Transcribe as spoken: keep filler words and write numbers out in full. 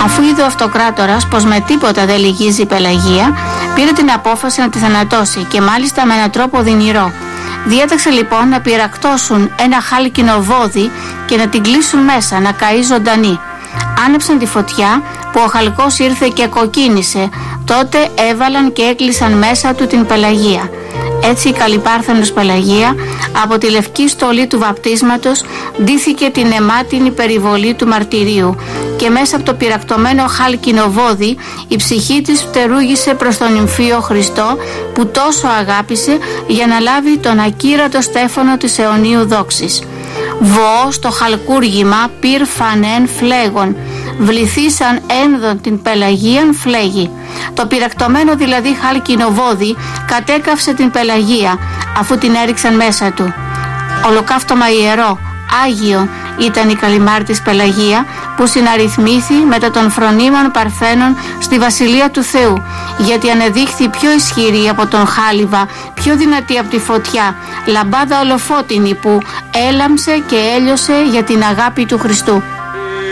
Αφού είδε ο αυτοκράτορας πως με τίποτα δεν λυγίζει η Πελαγία, πήρε την απόφαση να τη θανατώσει και μάλιστα με έναν τρόπο οδυνηρό. Διέταξε λοιπόν να πυρακτώσουν ένα χάλκινο βόδι και να την κλείσουν μέσα, να καεί ζωντανή. Άνεψαν τη φωτιά που ο χαλκός ήρθε και κοκκίνησε. Τότε έβαλαν και έκλεισαν μέσα του την Πελαγία. Έτσι η Καλυπάρθενος Πελαγία από τη λευκή στολή του βαπτίσματος ντύθηκε την αιμάτινη περιβολή του μαρτυρίου και μέσα από το πυρακτωμένο χάλκινο βόδι η ψυχή της φτερούγησε προς τον νυμφίο Χριστό που τόσο αγάπησε για να λάβει τον ακύρατο στέφανο της αιωνίου δόξης. Βοώ στο χαλκούργημα πυρ φανέν φλέγον, βληθήσαν ένδον την Πελαγίαν φλέγη. Το πυρακτωμένο δηλαδή χάλκινο βόδι κατέκαυσε την Πελαγία αφού την έριξαν μέσα του. Ολοκαύτωμα ιερό, Άγιο ήταν η Καλυμάρτης Πελαγία που συναριθμήθη μετά των φρονίμων Παρθένων στη Βασιλεία του Θεού, γιατί ανεδείχθη πιο ισχυρή από τον χάλιβα, πιο δυνατή από τη φωτιά, λαμπάδα ολοφώτινη που έλαμψε και έλειωσε για την αγάπη του Χριστού.